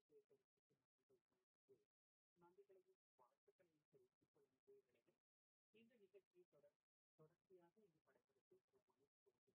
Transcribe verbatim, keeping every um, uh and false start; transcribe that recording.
நன்றிகளையும் வாழ்த்துக்களையும் தெரிவித்துக் கொள்ளும் வேளையில் இந்த நிகழ்ச்சியை தொடர் தொடர்ச்சியாக இது படைப்பிடித்து